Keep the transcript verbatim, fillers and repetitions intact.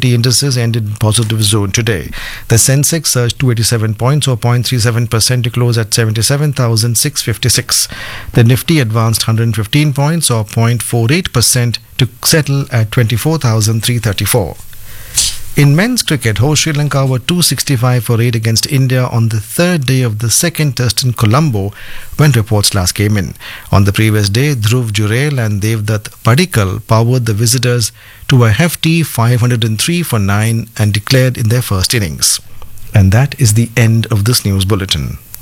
Equity indices ended in positive zone today. The Sensex surged two hundred eighty-seven points or zero point three seven percent to close at seventy-seven thousand six hundred fifty-six. The Nifty advanced one hundred fifteen points or zero point four eight percent to settle at twenty-four thousand three hundred thirty-four. In men's cricket, host Sri Lanka were two hundred sixty-five for eight against India on the third day of the second test in Colombo when reports last came in. On the previous day, Dhruv Jurel and Devdutt Padikkal powered the visitors to a hefty five hundred three for nine and declared in their first innings. And that is the end of this news bulletin.